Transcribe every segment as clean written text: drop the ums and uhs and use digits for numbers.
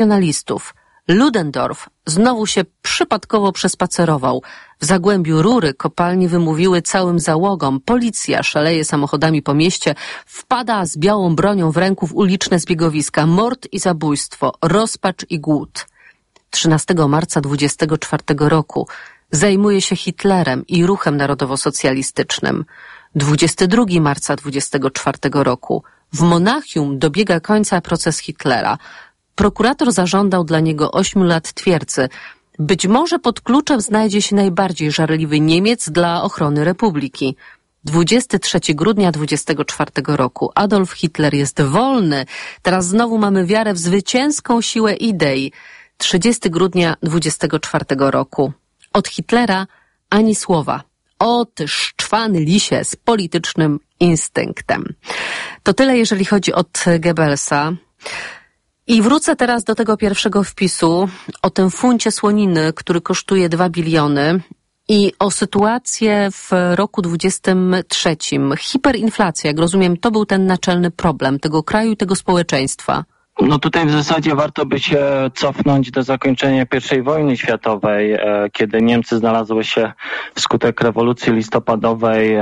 nacjonalistów. Ludendorff znowu się przypadkowo przespacerował. W zagłębiu Rury kopalnie wymówiły całym załogom. Policja szaleje samochodami po mieście, wpada z białą bronią w ręku w uliczne zbiegowiska. Mord i zabójstwo, rozpacz i głód. 13 marca 24 roku zajmuje się Hitlerem i ruchem narodowo-socjalistycznym. 22 marca 24 roku w Monachium dobiega końca proces Hitlera. Prokurator zażądał dla niego 8 lat twierdzy. Być może pod kluczem znajdzie się najbardziej żarliwy Niemiec dla ochrony Republiki. 23 grudnia 24 roku. Adolf Hitler jest wolny. Teraz znowu mamy wiarę w zwycięską siłę idei. 30 grudnia 24 roku. Od Hitlera ani słowa. O ty szczwany lisie z politycznym instynktem. To tyle, jeżeli chodzi od Goebbelsa. I wrócę teraz do tego pierwszego wpisu o tym funcie słoniny, który kosztuje 2 biliony i o sytuację w roku 23. Hiperinflacja, jak rozumiem, to był ten naczelny problem tego kraju i tego społeczeństwa. No tutaj w zasadzie warto by się cofnąć do zakończenia I wojny światowej, kiedy Niemcy znalazły się wskutek rewolucji listopadowej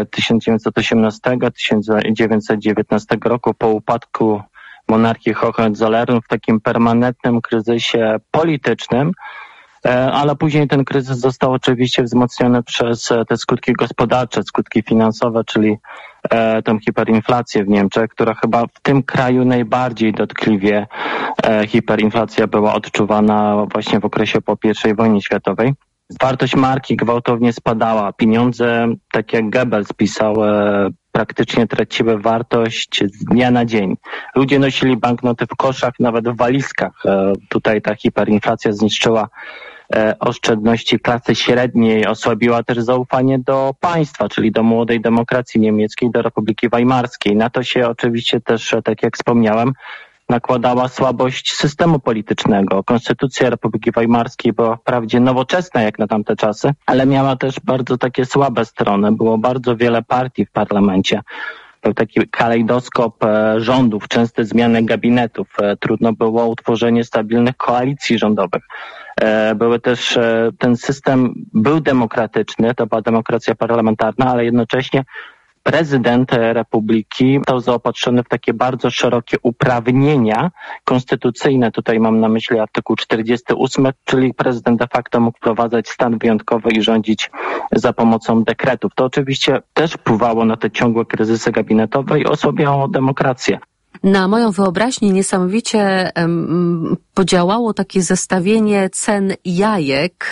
1918-1919 roku po upadku monarchii Hohenzollernów w takim permanentnym kryzysie politycznym, ale później ten kryzys został oczywiście wzmocniony przez te skutki gospodarcze, skutki finansowe, czyli tą hiperinflację w Niemczech, która chyba w tym kraju najbardziej dotkliwie hiperinflacja była odczuwana właśnie w okresie po I wojnie światowej. Wartość marki gwałtownie spadała. Pieniądze, tak jak Goebbels pisał, praktycznie traciły wartość z dnia na dzień. Ludzie nosili banknoty w koszach, nawet w walizkach. Tutaj ta hiperinflacja zniszczyła oszczędności klasy średniej, osłabiła też zaufanie do państwa, czyli do młodej demokracji niemieckiej, do Republiki Weimarskiej. Na to się oczywiście też, tak jak wspomniałem, nakładała słabość systemu politycznego. Konstytucja Republiki Weimarskiej była wprawdzie nowoczesna jak na tamte czasy, ale miała też bardzo takie słabe strony. Było bardzo wiele partii w parlamencie. Był taki kalejdoskop rządów, częste zmiany gabinetów. Trudno było utworzenie stabilnych koalicji rządowych. Były też, ten system był demokratyczny, to była demokracja parlamentarna, ale jednocześnie prezydent Republiki został zaopatrzony w takie bardzo szerokie uprawnienia konstytucyjne. Tutaj mam na myśli artykuł 48, czyli prezydent de facto mógł wprowadzać stan wyjątkowy i rządzić za pomocą dekretów. To oczywiście też wpływało na te ciągłe kryzysy gabinetowe i osłabiało demokrację. Na moją wyobraźnię niesamowicie podziałało takie zestawienie cen jajek,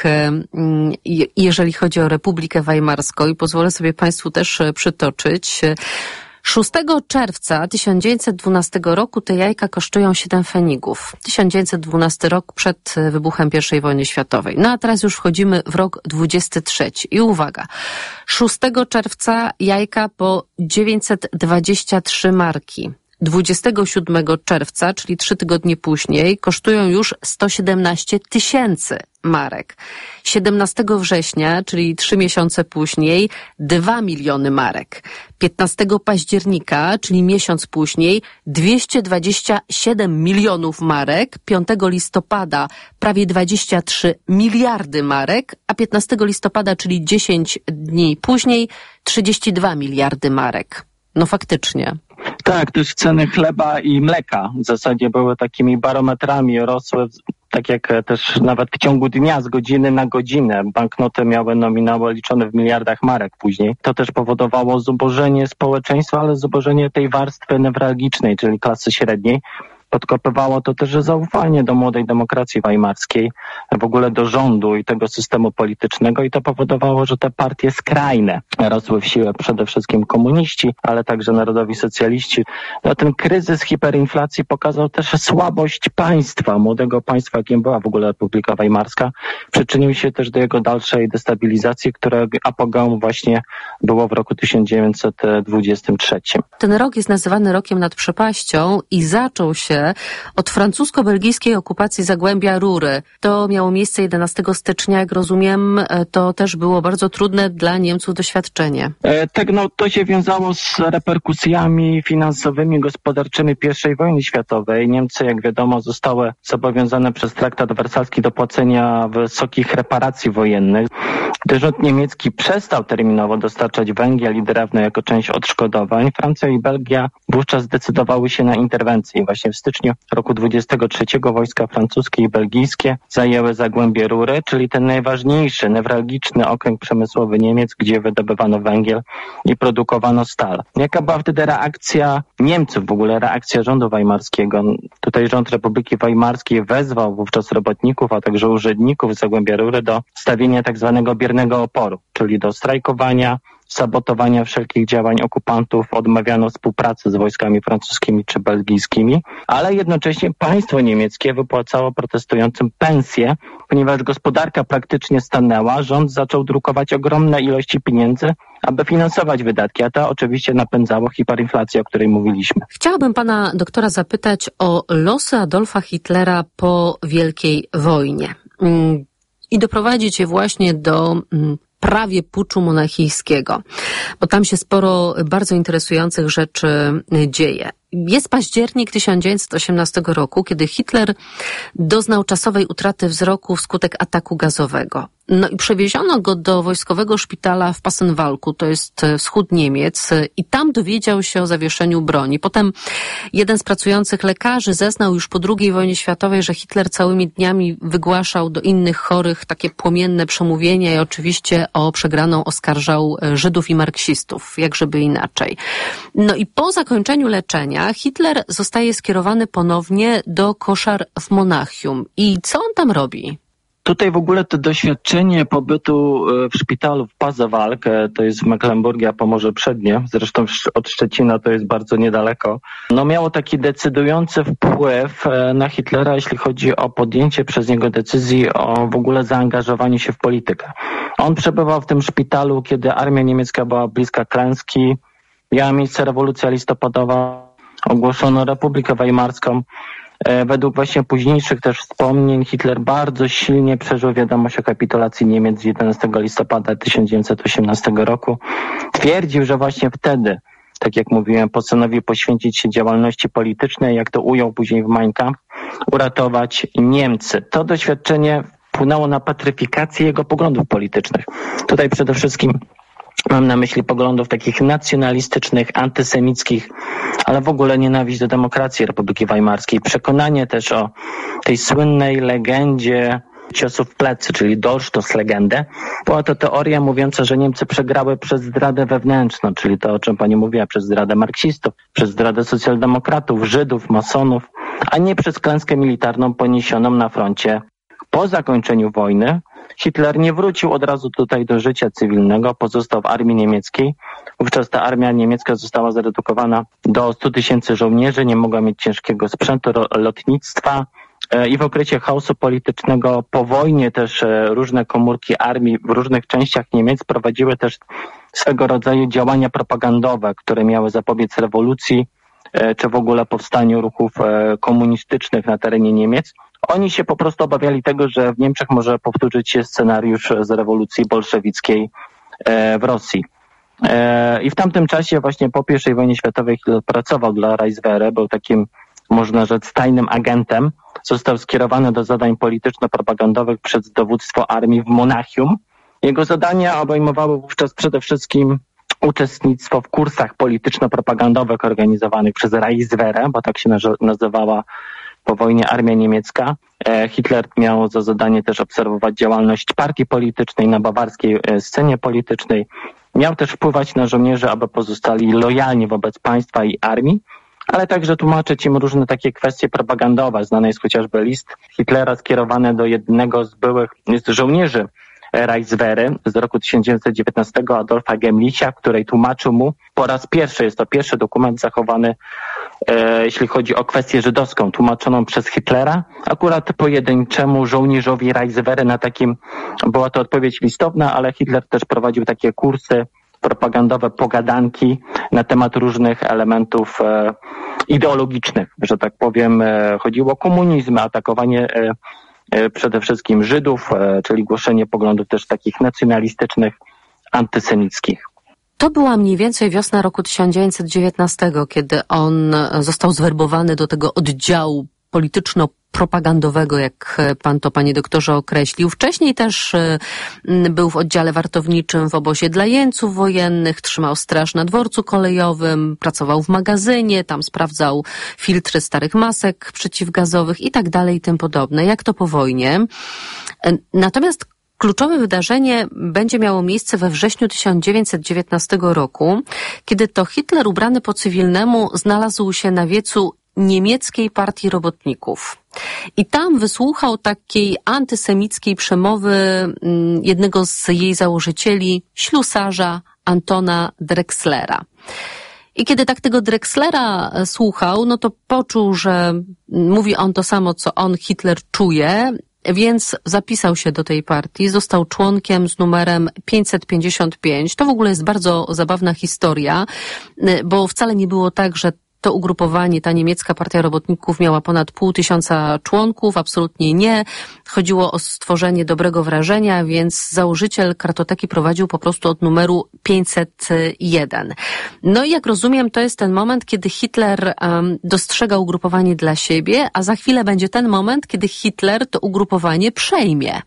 jeżeli chodzi o Republikę Weimarską i pozwolę sobie Państwu też przytoczyć. 6 czerwca 1912 roku te jajka kosztują 7 pfenigów. 1912 rok przed wybuchem I wojny światowej. No a teraz już wchodzimy w rok 23. I uwaga, 6 czerwca jajka po 923 marki. 27 czerwca, czyli 3 tygodnie później, kosztują już 117 000 marek. 17 września, czyli 3 miesiące później, 2 miliony marek. 15 października, czyli miesiąc później, 227 milionów marek. 5 listopada prawie 23 miliardy marek, a 15 listopada, czyli 10 dni później, 32 miliardy marek. No faktycznie. Tak, też ceny chleba i mleka w zasadzie były takimi barometrami, rosły tak jak też nawet w ciągu dnia, z godziny na godzinę. Banknoty miały nominały liczone w miliardach marek później. To też powodowało zubożenie społeczeństwa, ale zubożenie tej warstwy newralgicznej, czyli klasy średniej. Podkopywało to też zaufanie do młodej demokracji weimarskiej, w ogóle do rządu i tego systemu politycznego i to powodowało, że te partie skrajne rosły w siłę, przede wszystkim komuniści, ale także narodowi socjaliści. No, ten kryzys hiperinflacji pokazał też słabość państwa, młodego państwa, jakim była w ogóle Republika Weimarska. Przyczynił się też do jego dalszej destabilizacji, która apogeum właśnie było w roku 1923. Ten rok jest nazywany rokiem nad przepaścią i zaczął się ucieczkę od francusko-belgijskiej okupacji Zagłębia Rury. To miało miejsce 11 stycznia, jak rozumiem, to też było bardzo trudne dla Niemców doświadczenie. Tak, to się wiązało z reperkusjami finansowymi, gospodarczymi I wojny światowej. Niemcy, jak wiadomo, zostały zobowiązane przez traktat wersalski do płacenia wysokich reparacji wojennych. Gdy rząd niemiecki przestał terminowo dostarczać węgiel i drewno jako część odszkodowań, Francja i Belgia wówczas zdecydowały się na interwencję. Właśnie w styczniu roku 23 wojska francuskie i belgijskie zajęły Zagłębie Rury, czyli ten najważniejszy, newralgiczny okręg przemysłowy Niemiec, gdzie wydobywano węgiel i produkowano stal. Jaka była wtedy reakcja Niemców, w ogóle reakcja rządu weimarskiego? Tutaj rząd Republiki Weimarskiej wezwał wówczas robotników, a także urzędników Zagłębia Rury do stawienia tak zwanego biernego oporu, czyli do strajkowania, sabotowania wszelkich działań okupantów, odmawiano współpracy z wojskami francuskimi czy belgijskimi, ale jednocześnie państwo niemieckie wypłacało protestującym pensje, ponieważ gospodarka praktycznie stanęła, rząd zaczął drukować ogromne ilości pieniędzy, aby finansować wydatki, a to oczywiście napędzało hiperinflację, o której mówiliśmy. Chciałabym pana doktora zapytać o losy Adolfa Hitlera po Wielkiej Wojnie i doprowadzić je właśnie do prawie puczu monachijskiego, bo tam się sporo bardzo interesujących rzeczy dzieje. Jest październik 1918 roku, kiedy Hitler doznał czasowej utraty wzroku wskutek ataku gazowego. No i przewieziono go do wojskowego szpitala w Passenwalku, to jest wschód Niemiec, i tam dowiedział się o zawieszeniu broni. Potem jeden z pracujących lekarzy zeznał już po II wojnie światowej, że Hitler całymi dniami wygłaszał do innych chorych takie płomienne przemówienia i oczywiście o przegraną oskarżał Żydów i marksistów, jakżeby inaczej. No i po zakończeniu leczenia Hitler zostaje skierowany ponownie do koszar w Monachium. I co on tam robi? Tutaj w ogóle to doświadczenie pobytu w szpitalu w Passenwalk, to jest w Mecklenburgii, a Pomorze Przednie, zresztą od Szczecina to jest bardzo niedaleko, miało taki decydujący wpływ na Hitlera, jeśli chodzi o podjęcie przez niego decyzji o w ogóle zaangażowaniu się w politykę. On przebywał w tym szpitalu, kiedy armia niemiecka była bliska klęski, miała miejsce rewolucja listopadowa, ogłoszono Republikę Weimarską. Według właśnie późniejszych też wspomnień Hitler bardzo silnie przeżył wiadomość o kapitulacji Niemiec 11 listopada 1918 roku. Twierdził, że właśnie wtedy, tak jak mówiłem, postanowił poświęcić się działalności politycznej, jak to ujął później w Mein Kampf, uratować Niemcy. To doświadczenie wpłynęło na patryfikację jego poglądów politycznych. Tutaj przede wszystkim mam na myśli poglądów takich nacjonalistycznych, antysemickich, ale w ogóle nienawiść do demokracji Republiki Weimarskiej. Przekonanie też o tej słynnej legendzie ciosów w plecy, czyli Dolchstoßlegende. Była to teoria mówiąca, że Niemcy przegrały przez zdradę wewnętrzną, czyli to, o czym pani mówiła, przez zdradę marksistów, przez zdradę socjaldemokratów, Żydów, masonów, a nie przez klęskę militarną poniesioną na froncie. Po zakończeniu wojny Hitler nie wrócił od razu tutaj do życia cywilnego, pozostał w armii niemieckiej. Wówczas ta armia niemiecka została zredukowana do 100 000 żołnierzy, nie mogła mieć ciężkiego sprzętu, lotnictwa i w okresie chaosu politycznego po wojnie też różne komórki armii w różnych częściach Niemiec prowadziły też swego rodzaju działania propagandowe, które miały zapobiec rewolucji czy w ogóle powstaniu ruchów komunistycznych na terenie Niemiec. Oni się po prostu obawiali tego, że w Niemczech może powtórzyć się scenariusz z rewolucji bolszewickiej w Rosji. I w tamtym czasie właśnie po I wojnie światowej Hitler pracował dla Reichswehry, był takim, można rzec, tajnym agentem. Został skierowany do zadań polityczno-propagandowych przez dowództwo armii w Monachium. Jego zadania obejmowały wówczas przede wszystkim uczestnictwo w kursach polityczno-propagandowych organizowanych przez Reichswehrę, bo tak się nazywała po wojnie armia niemiecka. Hitler miał za zadanie też obserwować działalność partii politycznej na bawarskiej scenie politycznej. Miał też wpływać na żołnierzy, aby pozostali lojalni wobec państwa i armii, ale także tłumaczyć im różne takie kwestie propagandowe. Znany jest chociażby list Hitlera skierowany do jednego z byłych żołnierzy Reichswehry z roku 1919, Adolfa Gemlicha, w której tłumaczył mu po raz pierwszy, jest to pierwszy dokument zachowany, jeśli chodzi o kwestię żydowską, tłumaczoną przez Hitlera, akurat pojedynczemu żołnierzowi Reichswehry na takim, była to odpowiedź listowna, ale Hitler też prowadził takie kursy propagandowe pogadanki na temat różnych elementów ideologicznych, że tak powiem. Chodziło o komunizm, atakowanie przede wszystkim Żydów, czyli głoszenie poglądów też takich nacjonalistycznych, antysemickich. To była mniej więcej wiosna roku 1919, kiedy on został zwerbowany do tego oddziału polityczno-propagandowego, jak pan to, panie doktorze, określił. Wcześniej też był w oddziale wartowniczym w obozie dla jeńców wojennych, trzymał straż na dworcu kolejowym, pracował w magazynie, tam sprawdzał filtry starych masek przeciwgazowych i tak dalej i tym podobne. Jak to po wojnie? Natomiast kluczowe wydarzenie będzie miało miejsce we wrześniu 1919 roku, kiedy to Hitler ubrany po cywilnemu znalazł się na wiecu niemieckiej partii robotników. I tam wysłuchał takiej antysemickiej przemowy jednego z jej założycieli, ślusarza Antona Drexlera. I kiedy tak tego Drexlera słuchał, no to poczuł, że mówi on to samo, co on, Hitler, czuje, więc zapisał się do tej partii, został członkiem z numerem 555. To w ogóle jest bardzo zabawna historia, bo wcale nie było tak, że to ugrupowanie, ta niemiecka partia robotników miała ponad 500 członków, absolutnie nie. Chodziło o stworzenie dobrego wrażenia, więc założyciel kartoteki prowadził po prostu od numeru 501. No i jak rozumiem, to jest ten moment, kiedy Hitler dostrzega ugrupowanie dla siebie, a za chwilę będzie ten moment, kiedy Hitler to ugrupowanie przejmie.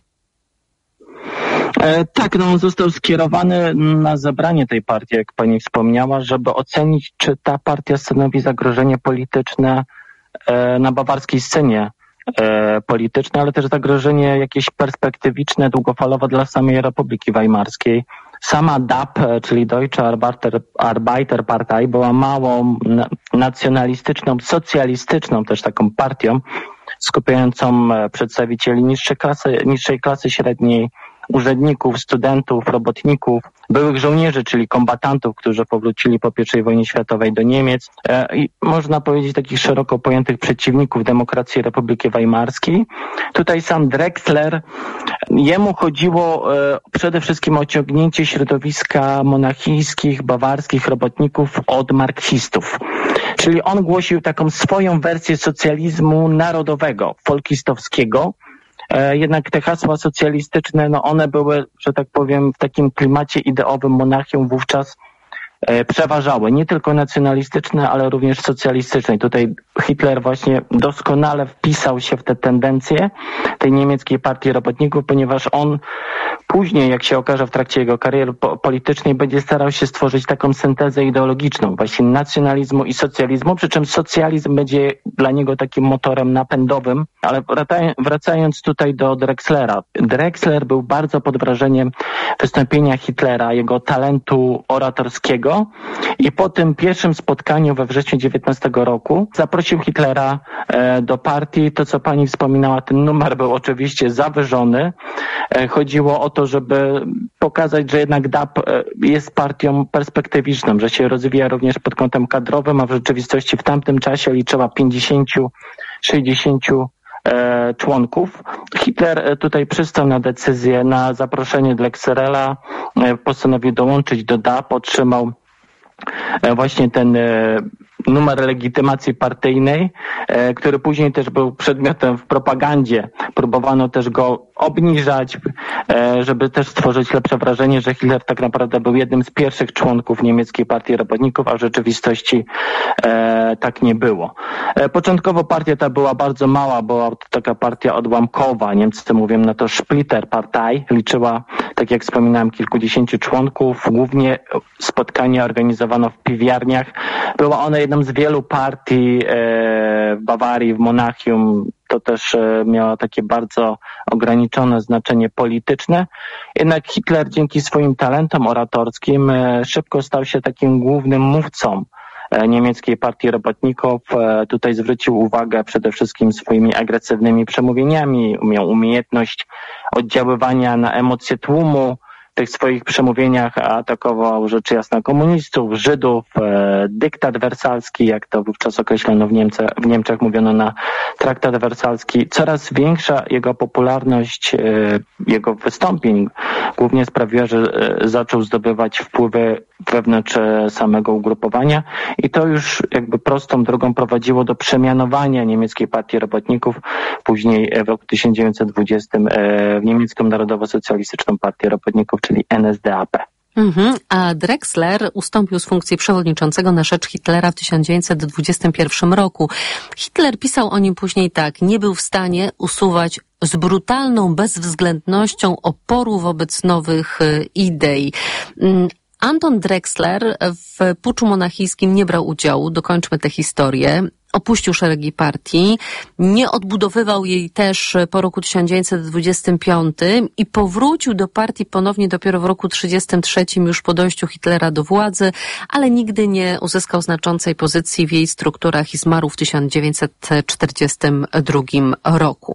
Tak, on został skierowany na zebranie tej partii, jak pani wspomniała, żeby ocenić, czy ta partia stanowi zagrożenie polityczne na bawarskiej scenie politycznej, ale też zagrożenie jakieś perspektywiczne, długofalowe dla samej Republiki Weimarskiej. Sama DAP, czyli Deutsche Arbeiterpartei, była małą, nacjonalistyczną, socjalistyczną też taką partią, skupiającą przedstawicieli niższej klasy średniej, urzędników, studentów, robotników, byłych żołnierzy, czyli kombatantów, którzy powrócili po I wojnie światowej do Niemiec i można powiedzieć takich szeroko pojętych przeciwników demokracji Republiki Weimarskiej. Tutaj sam Drexler, jemu chodziło przede wszystkim o ciągnięcie środowiska monachijskich, bawarskich robotników od marksistów. Czyli on głosił taką swoją wersję socjalizmu narodowego, folkistowskiego. Jednak te hasła socjalistyczne, one były, że tak powiem, w takim klimacie ideowym monachium wówczas przeważały. Nie tylko nacjonalistyczne, ale również socjalistyczne. I tutaj Hitler właśnie doskonale wpisał się w te tendencje tej niemieckiej partii robotników, ponieważ on później, jak się okaże w trakcie jego kariery politycznej, będzie starał się stworzyć taką syntezę ideologiczną, właśnie nacjonalizmu i socjalizmu, przy czym socjalizm będzie dla niego takim motorem napędowym. Ale wracając tutaj do Drexlera. Drexler był bardzo pod wrażeniem wystąpienia Hitlera, jego talentu oratorskiego i po tym pierwszym spotkaniu we wrześniu 19 roku zaprosił Hitlera do partii. To, co pani wspominała, ten numer był oczywiście zawyżony. Chodziło o to, żeby pokazać, że jednak DAP jest partią perspektywiczną, że się rozwija również pod kątem kadrowym, a w rzeczywistości w tamtym czasie liczyła 50-60 członków. Hitler tutaj przystał na decyzję, na zaproszenie Drexlera, postanowił dołączyć do DAP, otrzymał właśnie ten numer legitymacji partyjnej, który później też był przedmiotem w propagandzie. Próbowano też go obniżać, żeby też stworzyć lepsze wrażenie, że Hitler tak naprawdę był jednym z pierwszych członków niemieckiej partii robotników, a w rzeczywistości tak nie było. Początkowo partia ta była bardzo mała, była to taka partia odłamkowa. Niemcy mówią na to Splitterpartei. Liczyła, tak jak wspominałem, kilkudziesięciu członków. Głównie spotkania organizowano w piwiarniach. Była ona jedną z wielu partii w Bawarii, w Monachium. To też miało takie bardzo ograniczone znaczenie polityczne. Jednak Hitler dzięki swoim talentom oratorskim szybko stał się takim głównym mówcą niemieckiej partii robotników. Tutaj zwrócił uwagę przede wszystkim swoimi agresywnymi przemówieniami. Miał umiejętność oddziaływania na emocje tłumu. W tych swoich przemówieniach atakował rzecz jasna komunistów, Żydów, dyktat wersalski, jak to wówczas określono w Niemczech, mówiono na traktat wersalski. Coraz większa jego popularność, jego wystąpień głównie sprawiła, że zaczął zdobywać wpływy wewnątrz samego ugrupowania i to już jakby prostą drogą prowadziło do przemianowania niemieckiej partii robotników, później w roku 1920 w niemiecką Narodowo-Socjalistyczną Partię Robotników, czyli NSDAP. A Drexler ustąpił z funkcji przewodniczącego na rzecz Hitlera w 1921 roku. Hitler pisał o nim później tak: nie był w stanie usuwać z brutalną bezwzględnością oporu wobec nowych idei. Anton Drexler w puczu monachijskim nie brał udziału, dokończmy tę historię. Opuścił szeregi partii, nie odbudowywał jej też po roku 1925 i powrócił do partii ponownie dopiero w roku 1933, już po dojściu Hitlera do władzy, ale nigdy nie uzyskał znaczącej pozycji w jej strukturach i zmarł w 1942 roku.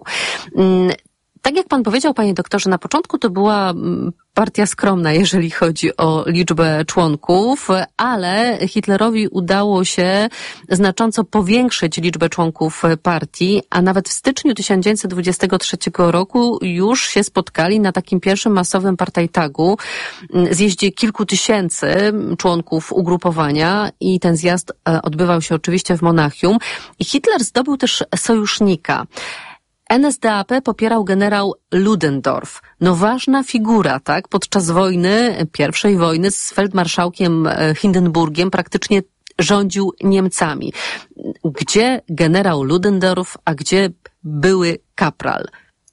Tak jak pan powiedział, panie doktorze, na początku to była partia skromna, jeżeli chodzi o liczbę członków, ale Hitlerowi udało się znacząco powiększyć liczbę członków partii, a nawet w styczniu 1923 roku już się spotkali na takim pierwszym masowym partajtagu, zjeździe kilku tysięcy członków ugrupowania i ten zjazd odbywał się oczywiście w Monachium i Hitler zdobył też sojusznika. NSDAP popierał generał Ludendorff. No ważna figura, tak? Podczas wojny, pierwszej wojny z feldmarszałkiem Hindenburgiem praktycznie rządził Niemcami. Gdzie generał Ludendorff, a gdzie były kapral?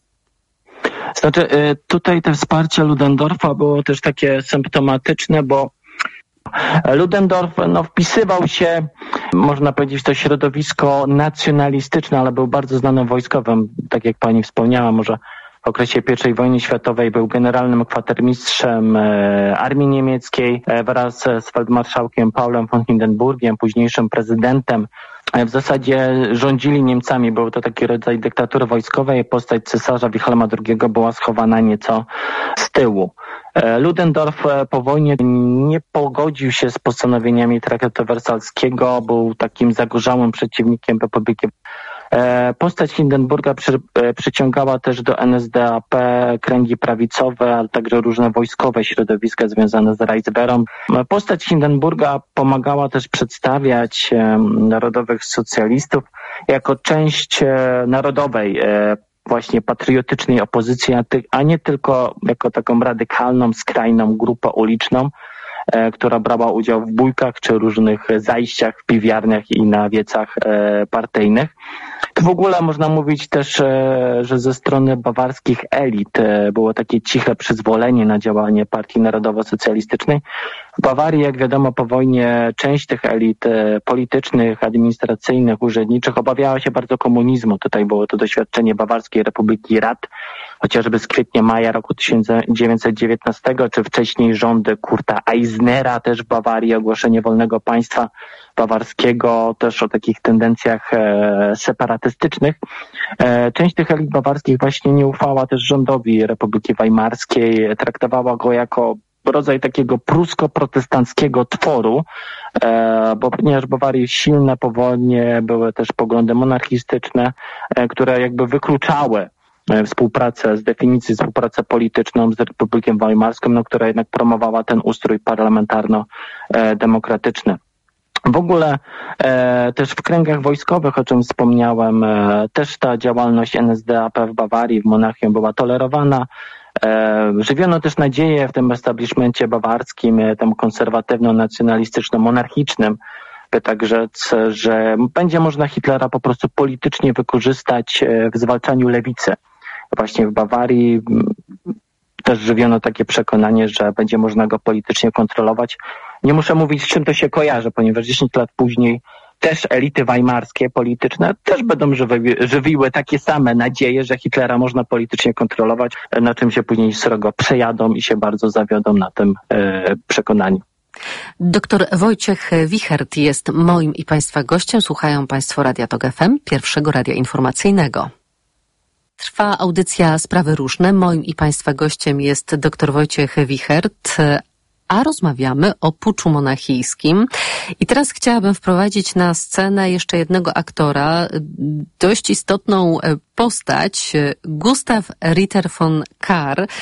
Znaczy, tutaj te wsparcie Ludendorffa było też takie symptomatyczne, bo Ludendorff wpisywał się, można powiedzieć, w to środowisko nacjonalistyczne, ale był bardzo znanym wojskowym, tak jak pani wspomniała, może w okresie I wojny światowej był generalnym kwatermistrzem armii niemieckiej wraz z feldmarszałkiem Paulem von Hindenburgiem, późniejszym prezydentem. W zasadzie rządzili Niemcami, był to taki rodzaj dyktatury wojskowej, postać cesarza Wilhelma II była schowana nieco z tyłu. Ludendorff po wojnie nie pogodził się z postanowieniami traktatu wersalskiego, był takim zagorzałym przeciwnikiem Republiki. Postać Hindenburga przyciągała też do NSDAP kręgi prawicowe, ale także różne wojskowe środowiska związane z Reichswehrą. Postać Hindenburga pomagała też przedstawiać narodowych socjalistów jako część narodowej, właśnie patriotycznej opozycji, a nie tylko jako taką radykalną, skrajną grupę uliczną, która brała udział w bójkach czy różnych zajściach w piwiarniach i na wiecach partyjnych. To w ogóle można mówić też, że ze strony bawarskich elit było takie ciche przyzwolenie na działanie Partii Narodowo-Socjalistycznej. W Bawarii, jak wiadomo, po wojnie część tych elit politycznych, administracyjnych, urzędniczych obawiała się bardzo komunizmu. Tutaj było to doświadczenie Bawarskiej Republiki Rad, chociażby z kwietnia-maja roku 1919, czy wcześniej rządy Kurta Eisnera też w Bawarii, ogłoszenie wolnego państwa bawarskiego, też o takich tendencjach separatystycznych. Część tych elit bawarskich właśnie nie ufała też rządowi Republiki Weimarskiej, traktowała go jako rodzaj takiego prusko-protestanckiego tworu, bo ponieważ w Bawarii silne po wojnie były też poglądy monarchistyczne, które jakby wykluczały współpracę, z definicji współpracę polityczną z Republiką Weimarską, która jednak promowała ten ustrój parlamentarno-demokratyczny. W ogóle też w kręgach wojskowych, o czym wspomniałem, też ta działalność NSDAP w Bawarii, w Monachium była tolerowana. Żywiono też nadzieję w tym establishmencie bawarskim, tym konserwatywno-nacjonalistyczno-monarchicznym, by tak rzec, że będzie można Hitlera po prostu politycznie wykorzystać w zwalczaniu lewicy. Właśnie w Bawarii też żywiono takie przekonanie, że będzie można go politycznie kontrolować. Nie muszę mówić, z czym to się kojarzy, ponieważ 10 lat później też elity weimarskie polityczne też będą żywiły takie same nadzieje, że Hitlera można politycznie kontrolować, na czym się później srogo przejadą i się bardzo zawiodą na tym przekonaniu. Doktor Wojciech Wichert jest moim i Państwa gościem. Słuchają Państwo Radia Tok FM, pierwszego radia informacyjnego. Trwa audycja Sprawy Różne. Moim i Państwa gościem jest dr Wojciech Wichert, a rozmawiamy o puczu monachijskim. I teraz chciałabym wprowadzić na scenę jeszcze jednego aktora, dość istotną postać, Gustav Ritter von Kahr,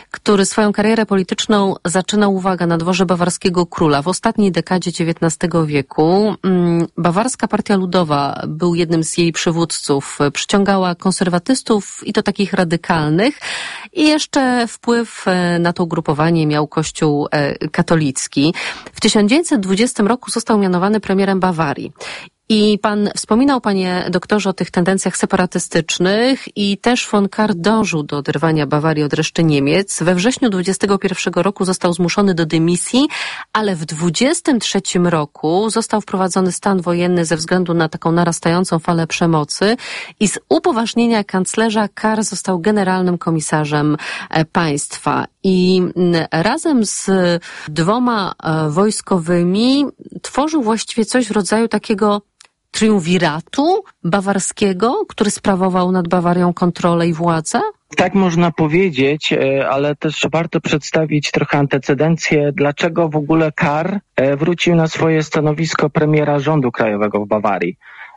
który swoją karierę polityczną zaczynał, uwaga, na dworze bawarskiego króla w ostatniej dekadzie XIX wieku. Bawarska Partia Ludowa był jednym z jej przywódców. Przyciągała konserwatystów i to takich radykalnych. I jeszcze wpływ na to ugrupowanie miał Kościół katolicki. W 1920 roku został mianowany premierem Bawarii. I pan wspominał, panie doktorze, o tych tendencjach separatystycznych i też von Kahr dążył do oderwania Bawarii od reszty Niemiec. We wrześniu 21 roku został zmuszony do dymisji, ale w 23 roku został wprowadzony stan wojenny ze względu na taką narastającą falę przemocy i z upoważnienia kanclerza Kahr został generalnym komisarzem państwa. I razem z dwoma wojskowymi tworzył właściwie coś w rodzaju takiego triumviratu bawarskiego, który sprawował nad Bawarią kontrolę i władzę? Tak można powiedzieć, ale też warto przedstawić trochę antecedencję, dlaczego w ogóle Kahr wrócił na swoje stanowisko premiera rządu krajowego w Bawarii.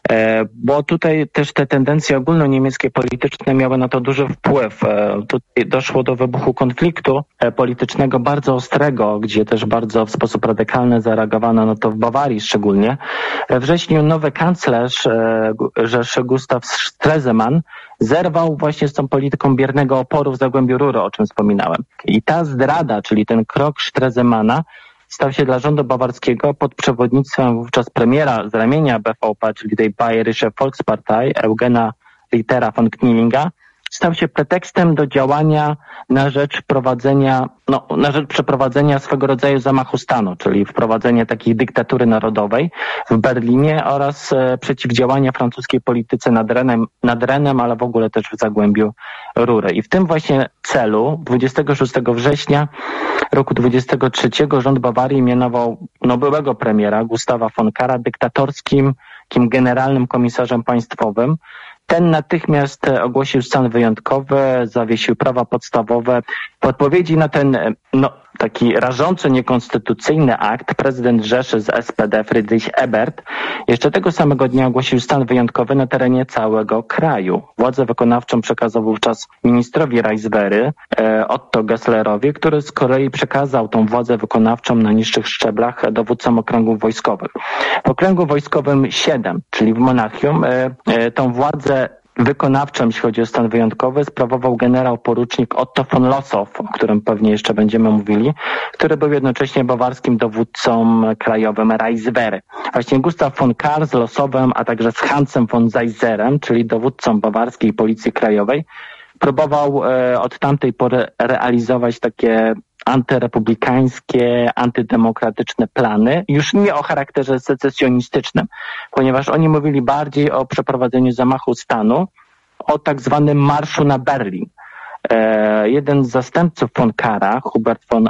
Bo tutaj też te tendencje ogólnoniemieckie polityczne miały na to duży wpływ. Tutaj doszło do wybuchu konfliktu politycznego bardzo ostrego, gdzie też bardzo w sposób radykalny zareagowano na to w Bawarii szczególnie. We wrześniu nowy kanclerz Rzeszy Gustav Stresemann zerwał właśnie z tą polityką biernego oporu w Zagłębiu Rury, o czym wspominałem. I ta zdrada, czyli ten krok Stresemana, stał się dla rządu bawarskiego pod przewodnictwem wówczas premiera z ramienia BVP, czyli tej Bayerische Volkspartei, Eugena Rittera von Knilinga, stał się pretekstem do działania na rzecz przeprowadzenia swego rodzaju zamachu stanu, czyli wprowadzenia takiej dyktatury narodowej w Berlinie oraz przeciwdziałania francuskiej polityce nad Renem, ale w ogóle też w Zagłębiu Rury. I w tym właśnie celu 26 września roku 23 rząd Bawarii mianował byłego premiera Gustawa von Kahra dyktatorskim generalnym komisarzem państwowym. Ten natychmiast ogłosił stan wyjątkowy, zawiesił prawa podstawowe. W odpowiedzi na ten taki rażąco niekonstytucyjny akt prezydent Rzeszy z SPD Friedrich Ebert jeszcze tego samego dnia ogłosił stan wyjątkowy na terenie całego kraju. Władzę wykonawczą przekazał wówczas ministrowi Reichswehry Otto Gesslerowi, który z kolei przekazał tą władzę wykonawczą na niższych szczeblach dowódcom okręgów wojskowych. W okręgu wojskowym 7, czyli w Monachium, tą władzę wykonawczą, jeśli chodzi o stan wyjątkowy, sprawował generał porucznik Otto von Lossow, o którym pewnie jeszcze będziemy mówili, który był jednocześnie bawarskim dowódcą krajowym Reichswehry. Właśnie Gustav von Kahr z Lossowem, a także z Hansem von Seiserem, czyli dowódcą bawarskiej policji krajowej, próbował od tamtej pory realizować takie antyrepublikańskie, antydemokratyczne plany, już nie o charakterze secesjonistycznym, ponieważ oni mówili bardziej o przeprowadzeniu zamachu stanu, o tak zwanym marszu na Berlin. Jeden z zastępców von Kahra, Hubert von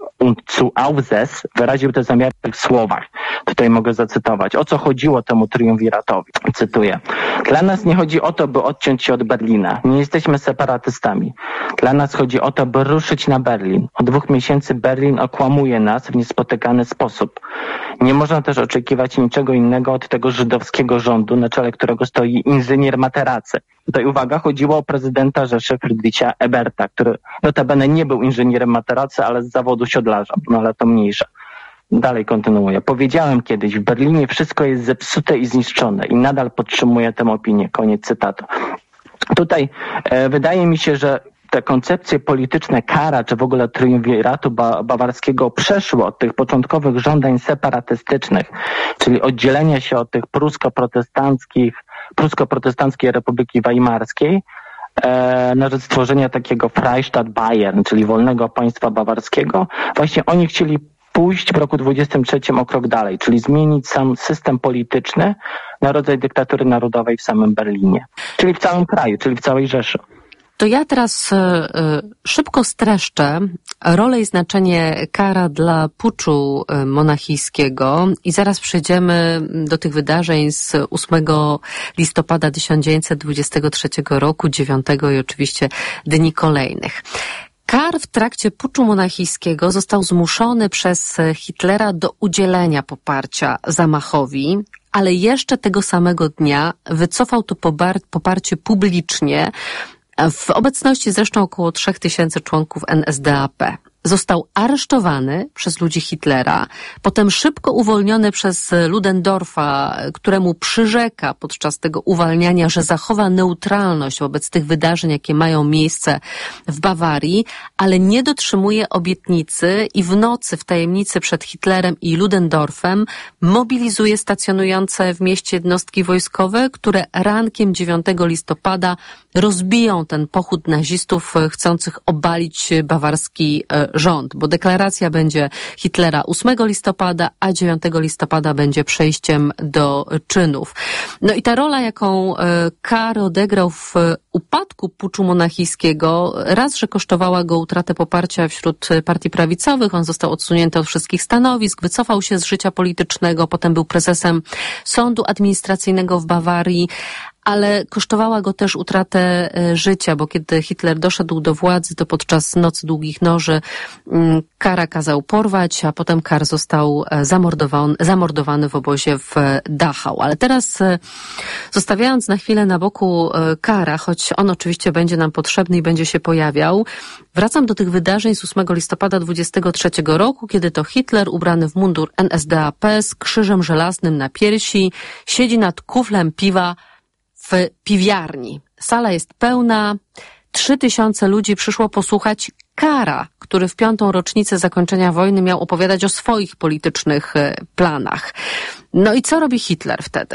Unzuauzes, wyraził te zamiary w słowach. Tutaj mogę zacytować. O co chodziło temu triumviratowi? Cytuję. Dla nas nie chodzi o to, by odciąć się od Berlina. Nie jesteśmy separatystami. Dla nas chodzi o to, by ruszyć na Berlin. Od 2 miesięcy Berlin okłamuje nas w niespotykany sposób. Nie można też oczekiwać niczego innego od tego żydowskiego rządu, na czele którego stoi inżynier Materacy. Tutaj uwaga, chodziło o prezydenta Rzeszy Friedricha Eberta, który notabene nie był inżynierem Materacy, ale z zawodu siodlarza, ale to mniejsza. Dalej kontynuuję. Powiedziałem kiedyś, w Berlinie wszystko jest zepsute i zniszczone i nadal podtrzymuję tę opinię. Koniec cytatu. Tutaj wydaje mi się, że te koncepcje polityczne Kahra, czy w ogóle triumviratu bawarskiego przeszły od tych początkowych żądań separatystycznych, czyli oddzielenia się od tych prusko-protestanckiej Republiki Weimarskiej, na rzecz stworzenia takiego Freistaat Bayern, czyli wolnego państwa bawarskiego. Właśnie oni chcieli pójść w roku 23 o krok dalej, czyli zmienić sam system polityczny na rodzaj dyktatury narodowej w samym Berlinie, czyli w całym kraju, czyli w całej Rzeszy. To ja teraz szybko streszczę rolę i znaczenie Kahra dla puczu monachijskiego i zaraz przejdziemy do tych wydarzeń z 8 listopada 1923 roku, 9 i oczywiście dni kolejnych. Kahr w trakcie puczu monachijskiego został zmuszony przez Hitlera do udzielenia poparcia zamachowi, ale jeszcze tego samego dnia wycofał to poparcie publicznie, w obecności zresztą około 3000 członków NSDAP. Został aresztowany przez ludzi Hitlera, potem szybko uwolniony przez Ludendorffa, któremu przyrzeka podczas tego uwalniania, że zachowa neutralność wobec tych wydarzeń, jakie mają miejsce w Bawarii, ale nie dotrzymuje obietnicy i w nocy w tajemnicy przed Hitlerem i Ludendorffem mobilizuje stacjonujące w mieście jednostki wojskowe, które rankiem 9 listopada rozbiją ten pochód nazistów chcących obalić bawarski rząd, bo deklaracja będzie Hitlera 8 listopada, a 9 listopada będzie przejściem do czynów. No i ta rola, jaką Kahr odegrał w upadku puczu monachijskiego, raz, że kosztowała go utratę poparcia wśród partii prawicowych, on został odsunięty od wszystkich stanowisk, wycofał się z życia politycznego, potem był prezesem sądu administracyjnego w Bawarii, ale kosztowała go też utratę życia, bo kiedy Hitler doszedł do władzy, to podczas Nocy Długich Noży Kahra kazał porwać, a potem Kahr został zamordowany w obozie w Dachau. Ale teraz, zostawiając na chwilę na boku Kahra, choć on oczywiście będzie nam potrzebny i będzie się pojawiał, wracam do tych wydarzeń z 8 listopada 23 roku, kiedy to Hitler, ubrany w mundur NSDAP z krzyżem żelaznym na piersi, siedzi nad kuflem piwa w piwiarni. Sala jest pełna, 3000 ludzi przyszło posłuchać Kahra, który w 5. rocznicę zakończenia wojny miał opowiadać o swoich politycznych planach. No i co robi Hitler wtedy?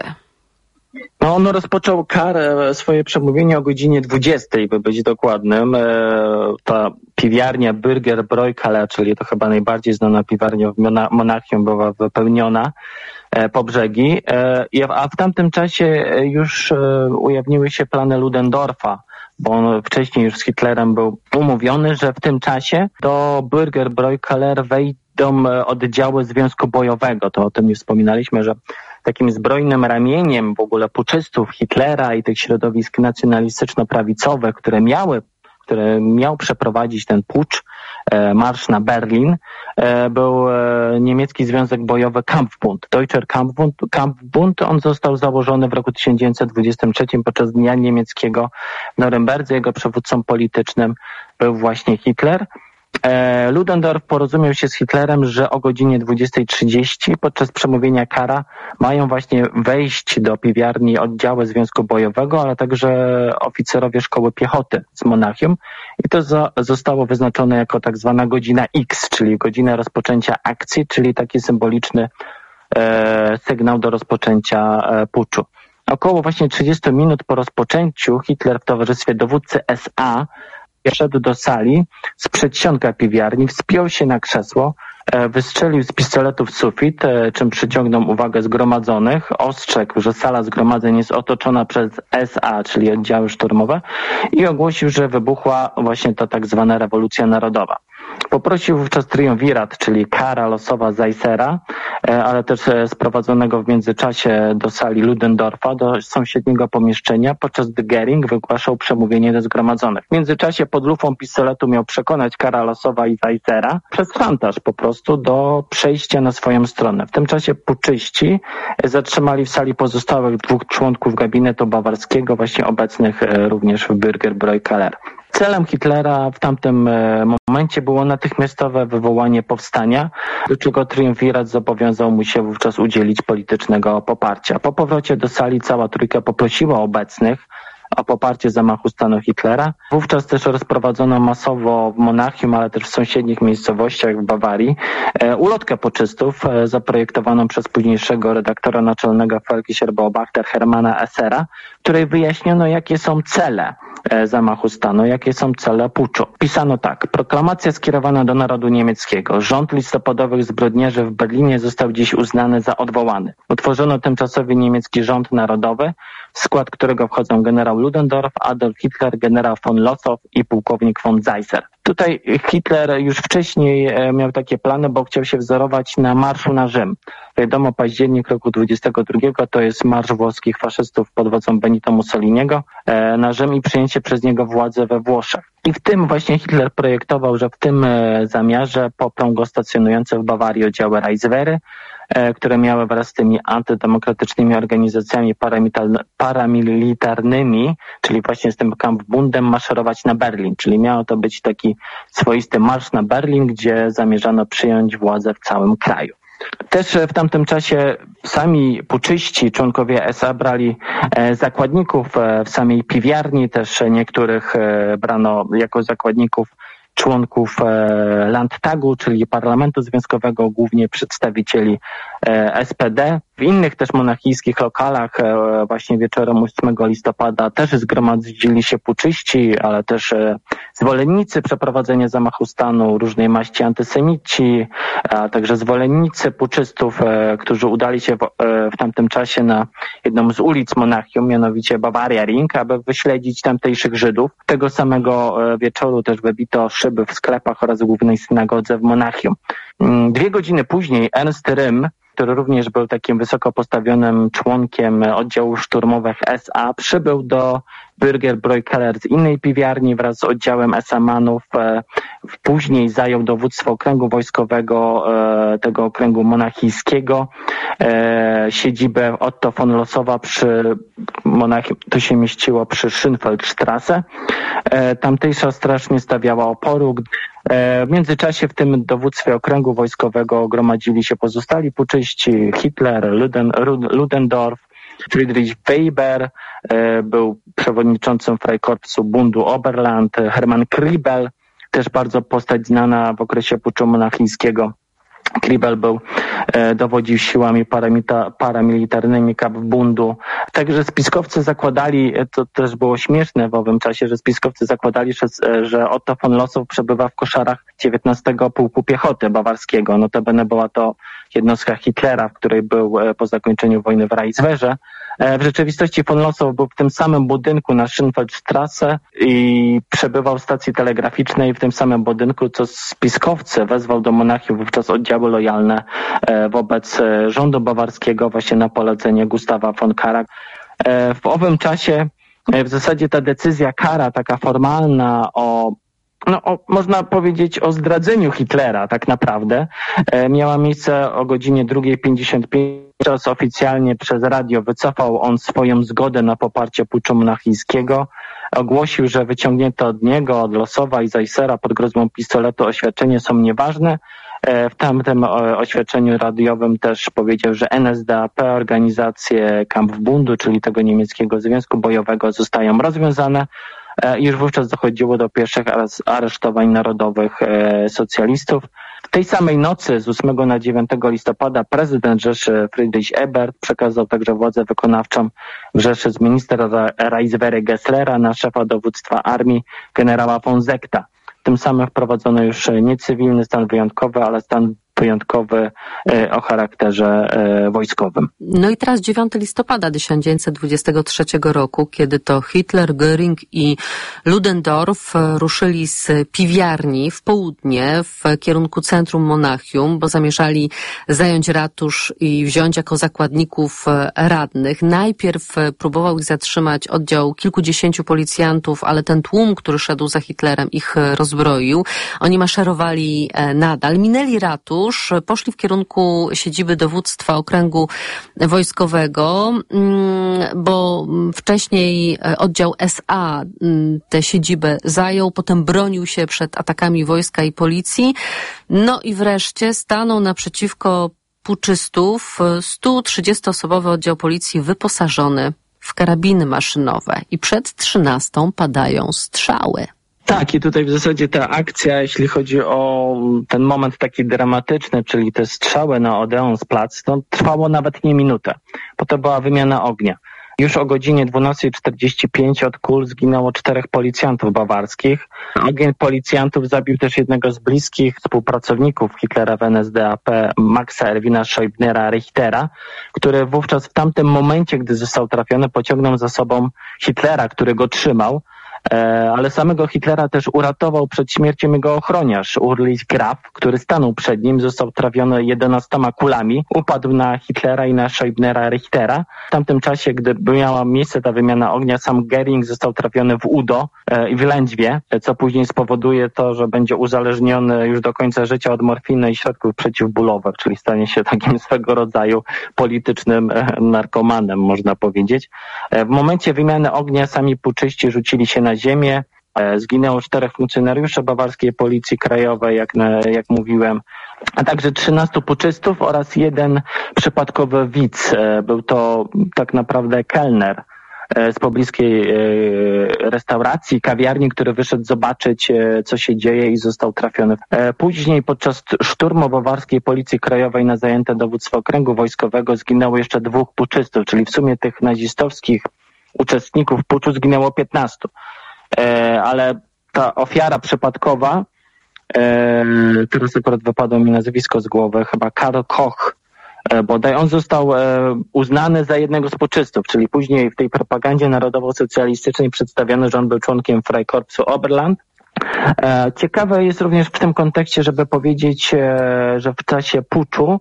No, on rozpoczął Kahr swoje przemówienie o godzinie 20, by być dokładnym. Ta piwiarnia Bürgerbräukeller, czyli to chyba najbardziej znana piwiarnia w Monachium, była wypełniona po brzegi, a w tamtym czasie już ujawniły się plany Ludendorffa, bo on wcześniej już z Hitlerem był umówiony, że w tym czasie do Bürgerbräukeller wejdą oddziały Związku Bojowego. To o tym już wspominaliśmy, że takim zbrojnym ramieniem w ogóle puczystów Hitlera i tych środowisk nacjonalistyczno-prawicowych, które miał przeprowadzić ten pucz, marsz na Berlin, był niemiecki związek bojowy Kampfbund. Deutscher Kampfbund, on został założony w roku 1923 podczas Dnia Niemieckiego w Norymberdze. Jego przywódcą politycznym był właśnie Hitler. Ludendorff porozumiał się z Hitlerem, że o godzinie 20:30 podczas przemówienia Kahra mają właśnie wejść do piwiarni oddziały Związku Bojowego, ale także oficerowie Szkoły Piechoty z Monachium i to zostało wyznaczone jako tak zwana godzina X, czyli godzina rozpoczęcia akcji, czyli taki symboliczny sygnał do rozpoczęcia puczu. Około właśnie 30 minut po rozpoczęciu Hitler w towarzystwie dowódcy SA wszedł do sali z przedsionka piwiarni, wspiął się na krzesło, wystrzelił z pistoletu w sufit, czym przyciągnął uwagę zgromadzonych, ostrzegł, że sala zgromadzeń jest otoczona przez SA, czyli oddziały szturmowe i ogłosił, że wybuchła właśnie ta tak zwana rewolucja narodowa. Poprosił wówczas triumvirat, czyli Kahra, Lossowa, Zeissera, ale też sprowadzonego w międzyczasie do sali Ludendorffa, do sąsiedniego pomieszczenia, podczas gdy Göring wygłaszał przemówienie do zgromadzonych. W międzyczasie pod lufą pistoletu miał przekonać Kahra, Lossowa i Zeissera przez szantaż po prostu do przejścia na swoją stronę. W tym czasie puczyści zatrzymali w sali pozostałych 2 członków gabinetu bawarskiego, właśnie obecnych również w Bürgerbräukeller. Celem Hitlera w tamtym momencie było natychmiastowe wywołanie powstania, do czego triumvirat zobowiązał mu się wówczas udzielić politycznego poparcia. Po powrocie do sali cała trójka poprosiła obecnych o poparcie zamachu stanu Hitlera. Wówczas też rozprowadzono masowo w Monachium, ale też w sąsiednich miejscowościach w Bawarii ulotkę puczystów zaprojektowaną przez późniejszego redaktora naczelnego Völkischer Beobachter Hermana Essera, w której wyjaśniono, jakie są cele zamachu stanu, jakie są cele puczu. Pisano tak: proklamacja skierowana do narodu niemieckiego. Rząd listopadowych zbrodniarzy w Berlinie został dziś uznany za odwołany. Utworzono tymczasowy niemiecki rząd narodowy, w skład którego wchodzą generał Ludendorff, Adolf Hitler, generał von Lossow i pułkownik von Seisser. Tutaj Hitler już wcześniej miał takie plany, bo chciał się wzorować na marszu na Rzym. Wiadomo, październik roku 22 to jest marsz włoskich faszystów pod wodzą Benito Mussoliniego na Rzym i przejęcie przez niego władzy we Włoszech. I w tym właśnie Hitler projektował, że w tym zamiarze poprą go stacjonujące w Bawarii oddziały Reichswehry, które miały wraz z tymi antydemokratycznymi organizacjami paramilitarnymi, czyli właśnie z tym Kampfbundem, maszerować na Berlin. Czyli miało to być taki swoisty marsz na Berlin, gdzie zamierzano przyjąć władzę w całym kraju. Też w tamtym czasie sami puczyści, członkowie SA brali zakładników w samej piwiarni, też niektórych brano jako zakładników członków Landtagu, czyli Parlamentu Związkowego, głównie przedstawicieli SPD. W innych też monarchijskich lokalach właśnie wieczorem 8 listopada też zgromadzili się puczyści, ale też zwolennicy przeprowadzenia zamachu stanu, różnej maści antysemici, a także zwolennicy puczystów, którzy udali się w tamtym czasie na jedną z ulic Monachium, mianowicie Bavaria Ring, aby wyśledzić tamtejszych Żydów. Tego samego wieczoru też wybito szyby w sklepach oraz głównej synagodze w Monachium. 2 godziny później Ernst Rym, który również był takim wysoko postawionym członkiem oddziału szturmowych SA, przybył do Bürgerbräu z innej piwiarni wraz z oddziałem SA-manów. Później zajął dowództwo okręgu wojskowego, tego okręgu monachijskiego, siedzibę Otto von Lossowa przy Monachium, to się mieściło przy Schönfeldstrasse. Tamtejsza straż nie stawiała oporu. W międzyczasie w tym dowództwie okręgu wojskowego gromadzili się pozostali puczyści: Hitler, Ludendorff, Friedrich Weber, był przewodniczącym Freikorpsu Bundu Oberland, Hermann Kribel, też bardzo postać znana w okresie puczu monachijskiego. Kribel dowodził siłami paramilitarnymi Kampfbundu. Także spiskowcy zakładali, to też było śmieszne w owym czasie, że spiskowcy zakładali, że Otto von Lossow przebywa w koszarach 19 Pułku Piechoty Bawarskiego. Notabene była to jednostka Hitlera, w której był po zakończeniu wojny w Reichswehrze. W rzeczywistości von Lossow był w tym samym budynku na Schönfeldstrasse i przebywał w stacji telegraficznej w tym samym budynku, co spiskowcy wezwał do Monachium wówczas oddziały lojalne wobec rządu bawarskiego właśnie na polecenie Gustawa von Kahr. W owym czasie w zasadzie ta decyzja Kahra, taka formalna można powiedzieć o zdradzeniu Hitlera tak naprawdę, miała miejsce o godzinie 2:55. Czas oficjalnie przez radio wycofał on swoją zgodę na poparcie puczu monachijskiego. Ogłosił, że wyciągnięte od niego, od Lossowa i Zeissera pod groźbą pistoletu oświadczenia są nieważne. W tamtym oświadczeniu radiowym też powiedział, że NSDAP, organizacje Kampfbundu, czyli tego niemieckiego związku bojowego, zostają rozwiązane. Już wówczas dochodziło do pierwszych aresztowań narodowych socjalistów. W tej samej nocy z 8 na 9 listopada prezydent Rzeszy Friedrich Ebert przekazał także władzę wykonawczą w Rzeszy z ministra Reichswehry Gesslera na szefa dowództwa armii generała von Seecta. Tym samym wprowadzono już nie cywilny stan wyjątkowy, ale stan wyjątkowy o charakterze wojskowym. No i teraz 9 listopada 1923 roku, kiedy to Hitler, Göring i Ludendorff ruszyli z piwiarni w południe w kierunku centrum Monachium, bo zamierzali zająć ratusz i wziąć jako zakładników radnych. Najpierw próbował ich zatrzymać oddział kilkudziesięciu policjantów, ale ten tłum, który szedł za Hitlerem, ich rozbroił. Oni maszerowali nadal, minęli ratusz, poszli w kierunku siedziby dowództwa okręgu wojskowego, bo wcześniej oddział SA tę siedzibę zajął, potem bronił się przed atakami wojska i policji. No i wreszcie stanął naprzeciwko puczystów 130-osobowy oddział policji wyposażony w karabiny maszynowe i przed 13 padają strzały. Tak, i tutaj w zasadzie ta akcja, jeśli chodzi o ten moment taki dramatyczny, czyli te strzały na Odeonsplatz, to trwało nawet nie minutę, bo to była wymiana ognia. Już o godzinie 12:45 od kul zginęło 4 policjantów bawarskich. Ogień policjantów zabił też jednego z bliskich współpracowników Hitlera w NSDAP, Maxa Erwina Scheubnera Richtera, który wówczas w tamtym momencie, gdy został trafiony, pociągnął za sobą Hitlera, który go trzymał. Ale samego Hitlera też uratował przed śmiercią jego ochroniarz Ulrich Graf, który stanął przed nim, został trafiony 11 kulami, upadł na Hitlera i na Scheibnera Richtera. W tamtym czasie, gdy miała miejsce ta wymiana ognia, sam Göring został trafiony w udo i w lędźwie, co później spowoduje to, że będzie uzależniony już do końca życia od morfiny i środków przeciwbólowych, czyli stanie się takim swego rodzaju politycznym narkomanem, można powiedzieć. W momencie wymiany ognia sami puczyści rzucili się na ziemię. Zginęło 4 funkcjonariuszy bawarskiej Policji Krajowej, jak mówiłem, a także 13 puczystów oraz 1 przypadkowy widz. Był to tak naprawdę kelner z pobliskiej restauracji, kawiarni, który wyszedł zobaczyć, co się dzieje i został trafiony. Później podczas szturmu bawarskiej Policji Krajowej na zajęte dowództwo okręgu wojskowego zginęło jeszcze 2 puczystów, czyli w sumie tych nazistowskich uczestników puczu zginęło 15. Ale ta ofiara przypadkowa, teraz akurat wypadło mi nazwisko z głowy, chyba Karl Koch, bodaj on został uznany za jednego z puczystów, czyli później w tej propagandzie narodowo-socjalistycznej przedstawiono, że on był członkiem Freikorpsu Oberland. Ciekawe jest również w tym kontekście, żeby powiedzieć, że w czasie puczu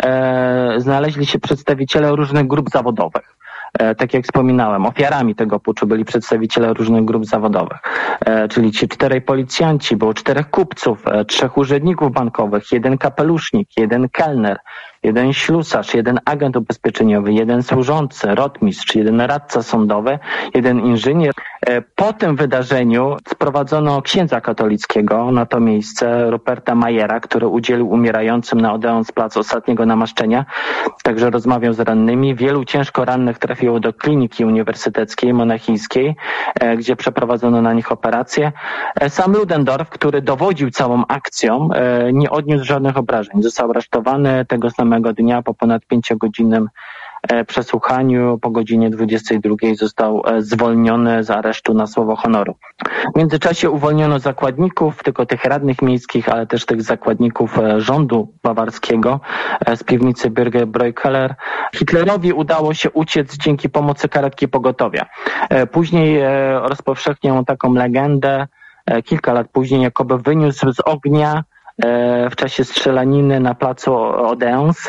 znaleźli się przedstawiciele różnych grup zawodowych. Tak jak wspominałem, ofiarami tego puczu byli przedstawiciele różnych grup zawodowych, czyli ci 4 policjanci, było 4 kupców, 3 urzędników bankowych, 1 kapelusznik, 1 kelner, 1 ślusarz, 1 agent ubezpieczeniowy, 1 służący, rotmistrz, 1 radca sądowy, 1 inżynier. Po tym wydarzeniu sprowadzono księdza katolickiego na to miejsce, Ruperta Mayera, który udzielił umierającym na Odeonsplac ostatniego namaszczenia, także rozmawiał z rannymi. Wielu ciężko rannych trafiło do kliniki uniwersyteckiej, monachijskiej, gdzie przeprowadzono na nich operację. Sam Ludendorff, który dowodził całą akcją, nie odniósł żadnych obrażeń. Został aresztowany tego samego dnia po ponad 5-godzinnym przesłuchaniu. Po godzinie 22 został zwolniony z aresztu na słowo honoru. W międzyczasie uwolniono zakładników, tylko tych radnych miejskich, ale też tych zakładników rządu bawarskiego z piwnicy Bürger Breukeller. Hitlerowi udało się uciec dzięki pomocy karetki pogotowia. Później rozpowszechniał taką legendę, kilka lat później, jakoby wyniósł z ognia w czasie strzelaniny na placu Odeons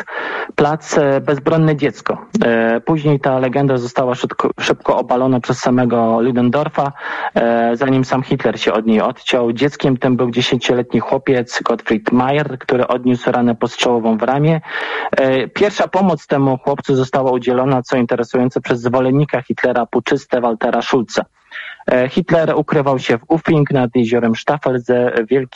bezbronne dziecko. Później ta legenda została szybko obalona przez samego Ludendorffa, zanim sam Hitler się od niej odciął. Dzieckiem tym był 10-letni chłopiec Gottfried Mayer, który odniósł ranę postrzałową w ramię. Pierwsza pomoc temu chłopcu została udzielona, co interesujące, przez zwolennika Hitlera, puczystę Waltera Schulze. Hitler ukrywał się w Uffing nad jeziorem Staffelsee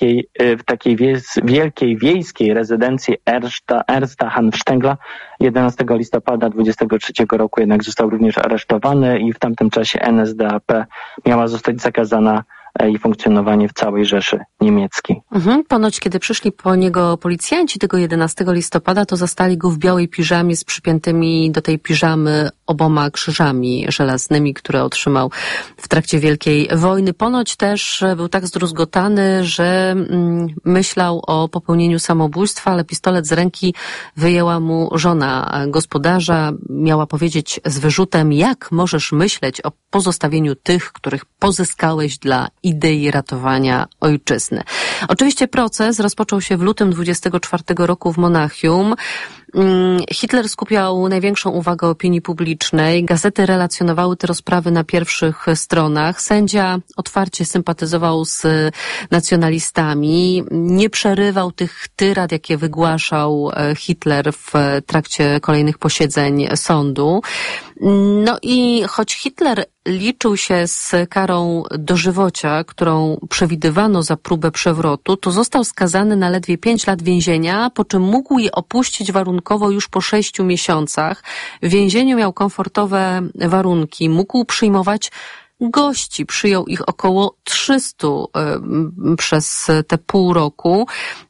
w takiej wielkiej wiejskiej rezydencji Ernsta Hanfstengla. 11 listopada 23 roku jednak został również aresztowany i w tamtym czasie NSDAP miała zostać zakazana i funkcjonowanie w całej Rzeszy Niemieckiej. Ponoć kiedy przyszli po niego policjanci tego 11 listopada, to zastali go w białej piżamie z przypiętymi do tej piżamy 2 krzyżami żelaznymi, które otrzymał w trakcie Wielkiej Wojny. Ponoć też był tak zdruzgotany, że myślał o popełnieniu samobójstwa, ale pistolet z ręki wyjęła mu żona gospodarza. Miała powiedzieć z wyrzutem: jak możesz myśleć o pozostawieniu tych, których pozyskałeś dla idei ratowania ojczyzny. Oczywiście proces rozpoczął się w lutym 24 roku w Monachium. Hitler skupiał największą uwagę opinii publicznej. Gazety relacjonowały te rozprawy na pierwszych stronach. Sędzia otwarcie sympatyzował z nacjonalistami. Nie przerywał tych tyrad, jakie wygłaszał Hitler w trakcie kolejnych posiedzeń sądu. No i choć Hitler liczył się z karą dożywocia, którą przewidywano za próbę przewrotu, to został skazany na ledwie 5 lat więzienia, po czym mógł je opuścić warunkowo już po 6 miesiącach. W więzieniu miał komfortowe warunki, mógł przyjmować gości, przyjął ich około 300 przez te pół roku.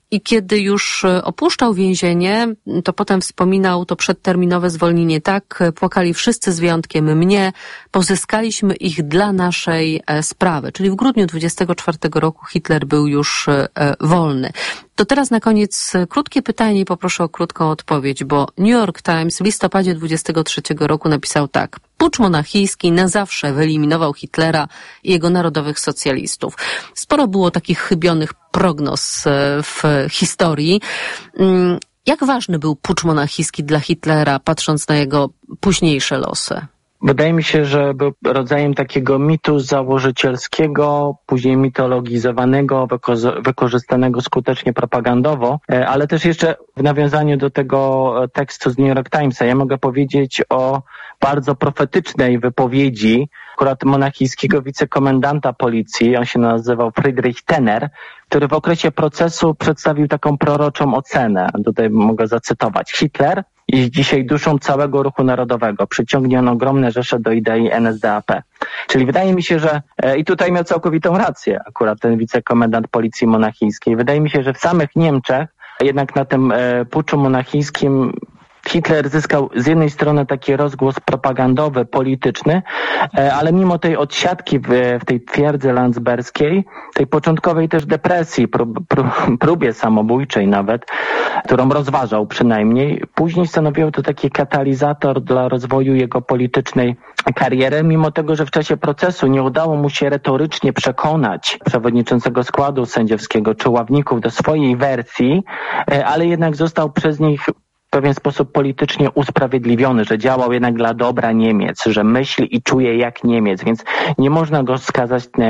I kiedy już opuszczał więzienie, to potem wspominał to przedterminowe zwolnienie tak, płakali wszyscy z wyjątkiem mnie, pozyskaliśmy ich dla naszej sprawy. Czyli w grudniu 24 roku Hitler był już wolny. To teraz na koniec krótkie pytanie i poproszę o krótką odpowiedź, bo New York Times w listopadzie 23 roku napisał tak. Pucz monachijski na zawsze wyeliminował Hitlera i jego narodowych socjalistów. Sporo było takich chybionych prognoz w historii. Jak ważny był pucz monachijski dla Hitlera, patrząc na jego późniejsze losy? Wydaje mi się, że był rodzajem takiego mitu założycielskiego, później mitologizowanego, wykorzystanego skutecznie propagandowo, ale też jeszcze w nawiązaniu do tego tekstu z New York Timesa, ja mogę powiedzieć o bardzo profetycznej wypowiedzi akurat monachijskiego wicekomendanta policji, on się nazywał Friedrich Tenner, który w okresie procesu przedstawił taką proroczą ocenę. Tutaj mogę zacytować. Hitler jest dzisiaj duszą całego ruchu narodowego. Przyciągnie on ogromne rzesze do idei NSDAP. Czyli wydaje mi się, że i tutaj miał całkowitą rację akurat ten wicekomendant policji monachijskiej. Wydaje mi się, że w samych Niemczech jednak na tym puczu monachijskim Hitler zyskał z jednej strony taki rozgłos propagandowy, polityczny, ale mimo tej odsiadki w tej twierdzy landsberskiej, tej początkowej też depresji, próbie samobójczej nawet, którą rozważał przynajmniej, później stanowiło to taki katalizator dla rozwoju jego politycznej kariery, mimo tego, że w czasie procesu nie udało mu się retorycznie przekonać przewodniczącego składu sędziowskiego czy ławników do swojej wersji, ale jednak został przez nich w pewien sposób politycznie usprawiedliwiony, że działał jednak dla dobra Niemiec, że myśli i czuje jak Niemiec, więc nie można go skazać na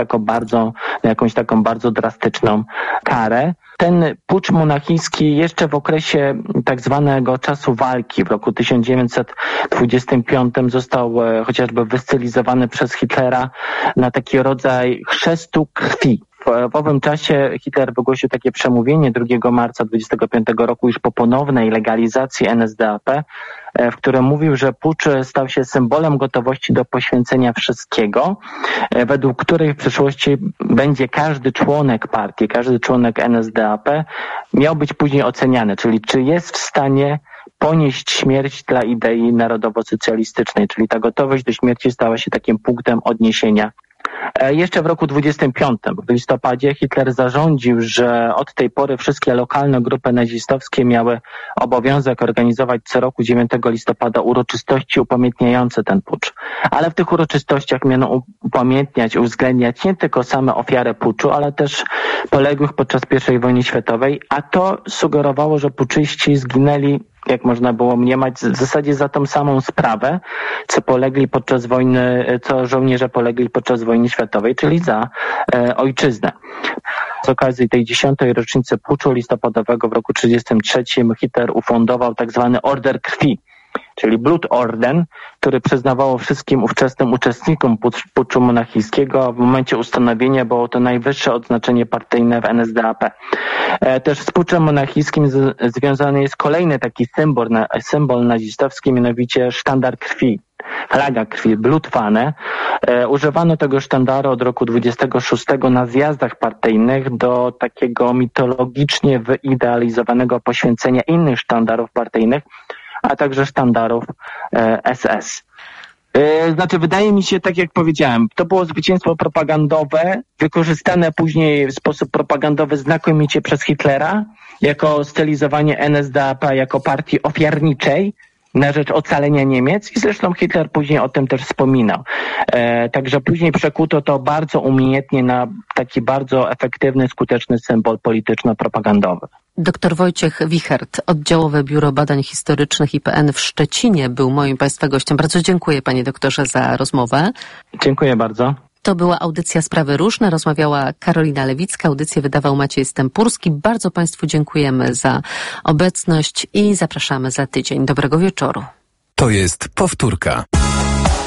jakąś taką bardzo drastyczną karę. Ten pucz monachijski jeszcze w okresie tak zwanego czasu walki w roku 1925 został chociażby wystylizowany przez Hitlera na taki rodzaj chrztu krwi. W owym czasie Hitler wygłosił takie przemówienie 2 marca 1925 roku już po ponownej legalizacji NSDAP, w którym mówił, że pucz stał się symbolem gotowości do poświęcenia wszystkiego, według której w przyszłości będzie każdy członek partii, każdy członek NSDAP miał być później oceniany, czyli czy jest w stanie ponieść śmierć dla idei narodowo-socjalistycznej, czyli ta gotowość do śmierci stała się takim punktem odniesienia. Jeszcze w roku 25, w listopadzie, Hitler zarządził, że od tej pory wszystkie lokalne grupy nazistowskie miały obowiązek organizować co roku 9 listopada uroczystości upamiętniające ten pucz. Ale w tych uroczystościach miano upamiętniać, uwzględniać nie tylko same ofiary puczu, ale też poległych podczas I wojny światowej, a to sugerowało, że puczyści zginęli, jak można było mniemać, w zasadzie za tą samą sprawę, co żołnierze polegli podczas wojny światowej, czyli za ojczyznę. Z okazji tej 10. rocznicy puczu listopadowego w roku 1933 Hitler ufundował tak zwany Order Krwi, czyli Blutorden, który przyznawało wszystkim ówczesnym uczestnikom puczu monachijskiego. W momencie ustanowienia było to najwyższe odznaczenie partyjne w NSDAP. Też z puczem monachijskim związany jest kolejny taki symbol nazistowski, mianowicie sztandar krwi. Flaga krwi, Blutfahne. Używano tego sztandaru od roku 26 na zjazdach partyjnych do takiego mitologicznie wyidealizowanego poświęcenia innych sztandarów partyjnych, a także sztandarów SS. Wydaje mi się, tak jak powiedziałem, to było zwycięstwo propagandowe, wykorzystane później w sposób propagandowy znakomicie przez Hitlera, jako stylizowanie NSDAP jako partii ofiarniczej na rzecz ocalenia Niemiec i zresztą Hitler później o tym też wspominał. Także później przekuto to bardzo umiejętnie na taki bardzo efektywny, skuteczny symbol polityczno-propagandowy. Dr Wojciech Wichert, Oddziałowe Biuro Badań Historycznych IPN w Szczecinie był moim Państwa gościem. Bardzo dziękuję panie doktorze za rozmowę. Dziękuję bardzo. To była audycja Sprawy Różne. Rozmawiała Karolina Lewicka. Audycję wydawał Maciej Stępurski. Bardzo Państwu dziękujemy za obecność i zapraszamy za tydzień. Dobrego wieczoru. To jest powtórka.